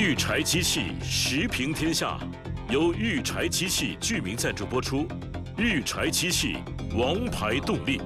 育柴机器时评天下，由育柴机器剧名赞助播出。育柴机器，王牌动力。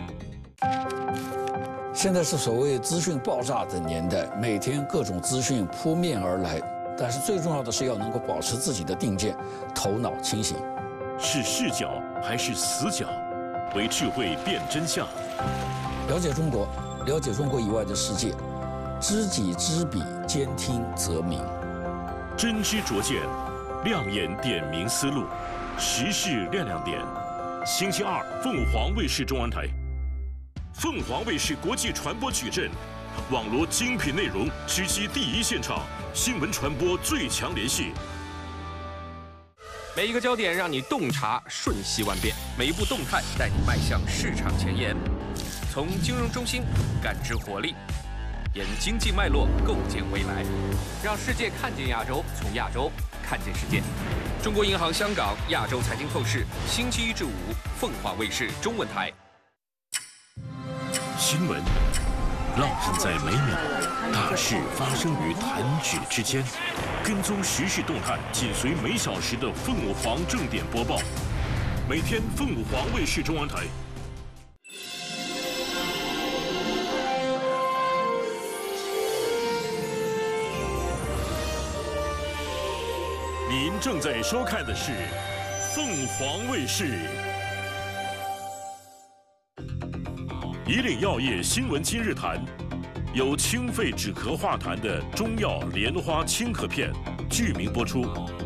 现在是所谓资讯爆炸的年代，每天各种资讯扑面而来，但是最重要的是要能够保持自己的定见，头脑清醒。 是视角还是死角？为智慧辨真相。 了解中国，了解中国以外的世界，知己知彼，兼听则明。 真知灼见，亮眼点明思路，时事亮亮点。星期二，凤凰卫视中文台。凤凰卫视国际传播矩阵，网罗精品内容，直击第一现场，新闻传播最强联系。 每一个焦点让你洞察瞬息万变，每一步动态带你迈向市场前沿。从金融中心感知活力，沿经济脉络构建未来，让世界看见亚洲，从亚洲看见世界。中国银行香港亚洲财经透视，星期一至五，凤凰卫视中文台。 新闻浪漫在每秒，大事发生于弹指之间。跟踪时事动态，紧随每小时的凤凰正点播报。每天凤凰卫视中文台。您正在收看的是凤凰卫视。以岭药业新闻今日谈，由清肺止咳化痰的中药莲花清咳片剧名播出。